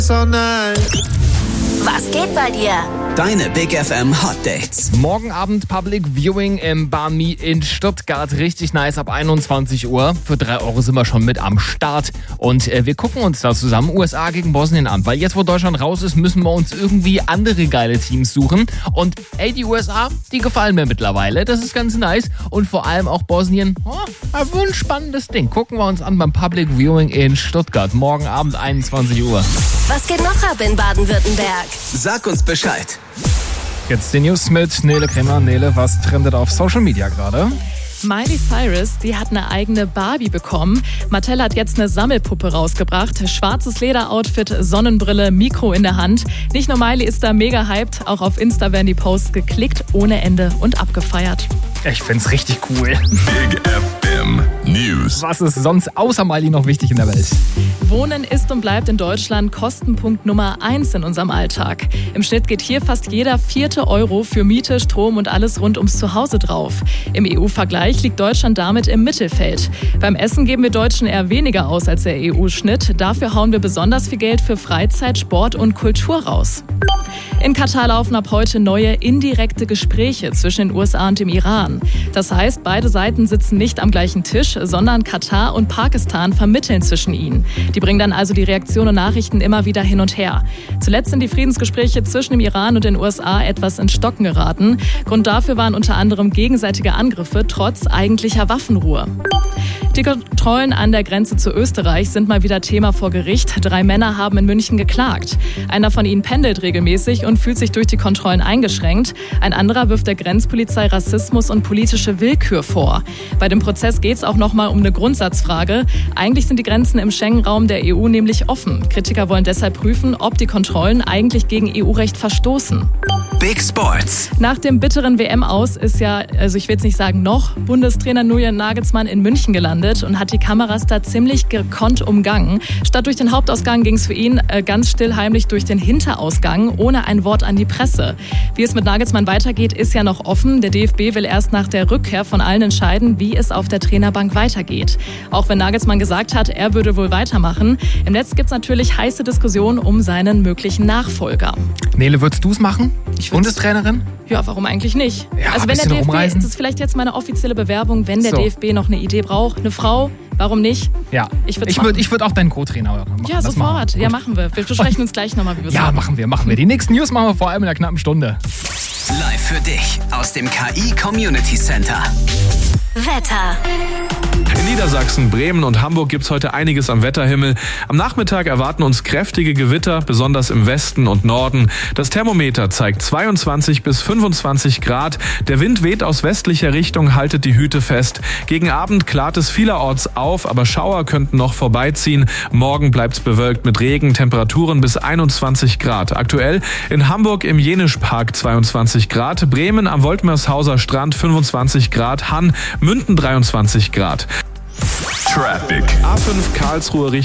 so nice. Was geht bei dir? Deine Big FM Hot Dates. Morgen Abend Public Viewing im Barmi in Stuttgart. Richtig nice ab 21 Uhr. Für 3 € sind wir schon mit am Start. Und wir gucken uns da zusammen USA gegen Bosnien an. Weil jetzt, wo Deutschland raus ist, müssen wir uns irgendwie andere geile Teams suchen. Und die USA, die gefallen mir mittlerweile. Das ist ganz nice. Und vor allem auch Bosnien. Ein spannendes Ding. Gucken wir uns an beim Public Viewing in Stuttgart. Morgen Abend 21 Uhr. Was geht noch ab in Baden-Württemberg? Sag uns Bescheid. Jetzt die News mit Nele Kremer. Nele, was trendet auf Social Media gerade? Miley Cyrus, die hat eine eigene Barbie bekommen. Mattel hat jetzt eine Sammelpuppe rausgebracht. Schwarzes Lederoutfit, Sonnenbrille, Mikro in der Hand. Nicht nur Miley ist da mega hyped, auch auf Insta werden die Posts geklickt, ohne Ende und abgefeiert. Ich find's richtig cool. Big FM News. Was ist sonst außer Miley noch wichtig in der Welt? Wohnen ist und bleibt in Deutschland Kostenpunkt Nummer 1 in unserem Alltag. Im Schnitt geht hier fast jeder 4. Euro für Miete, Strom und alles rund ums Zuhause drauf. Im EU-Vergleich liegt Deutschland damit im Mittelfeld. Beim Essen geben wir Deutschen eher weniger aus als der EU-Schnitt. Dafür hauen wir besonders viel Geld für Freizeit, Sport und Kultur raus. In Katar laufen ab heute neue indirekte Gespräche zwischen den USA und dem Iran. Das heißt, beide Seiten sitzen nicht am gleichen Tisch, sondern Katar und Pakistan vermitteln zwischen ihnen. Die bringen dann also die Reaktionen und Nachrichten immer wieder hin und her. Zuletzt sind die Friedensgespräche zwischen dem Iran und den USA etwas ins Stocken geraten. Grund dafür waren unter anderem gegenseitige Angriffe trotz eigentlicher Waffenruhe. Die Kontrollen an der Grenze zu Österreich sind mal wieder Thema vor Gericht. 3 Männer haben in München geklagt. Einer von ihnen pendelt regelmäßig und fühlt sich durch die Kontrollen eingeschränkt. Ein anderer wirft der Grenzpolizei Rassismus und politische Willkür vor. Bei dem Prozess geht es auch nochmal um eine Grundsatzfrage. Eigentlich sind die Grenzen im Schengen-Raum der EU nämlich offen. Kritiker wollen deshalb prüfen, ob die Kontrollen eigentlich gegen EU-Recht verstoßen. Big Sports. Nach dem bitteren WM-Aus ist ja, also ich will jetzt nicht sagen noch, Bundestrainer Julian Nagelsmann in München gelandet und hat die Kameras da ziemlich gekonnt umgangen. Statt durch den Hauptausgang ging es für ihn ganz still heimlich durch den Hinterausgang, ohne ein Wort an die Presse. Wie es mit Nagelsmann weitergeht, ist ja noch offen. Der DFB will erst nach der Rückkehr von allen entscheiden, wie es auf der Trainerbank weitergeht. Auch wenn Nagelsmann gesagt hat, er würde wohl weitermachen. Im Netz gibt es natürlich heiße Diskussionen um seinen möglichen Nachfolger. Nele, würdest du es machen? Bundestrainerin? Ja, warum eigentlich nicht? Ja, also wenn der DFB, rumreisen. das ist vielleicht jetzt meine offizielle Bewerbung, wenn der DFB noch eine Idee braucht, eine Frau, warum nicht? Ja, ich würd auch deinen Co-Trainer machen. Ja, sofort. Ja, machen wir. Wir besprechen uns gleich nochmal, wie wir es machen. Ja, machen wir. Die nächsten News machen wir vor allem in einer knappen Stunde. Live für dich aus dem KI Community Center. Wetter. In Niedersachsen, Bremen und Hamburg gibt's heute einiges am Wetterhimmel. Am Nachmittag erwarten uns kräftige Gewitter, besonders im Westen und Norden. Das Thermometer zeigt 22 bis 25 Grad. Der Wind weht aus westlicher Richtung, haltet die Hüte fest. Gegen Abend klart es vielerorts auf, aber Schauer könnten noch vorbeiziehen. Morgen bleibt's bewölkt mit Regen, Temperaturen bis 21 Grad. Aktuell in Hamburg im Jenischpark 22 Grad, Bremen am Woltmershauser Strand 25 Grad, Hann, Münden 23 Grad. Traffic. A5 Karlsruhe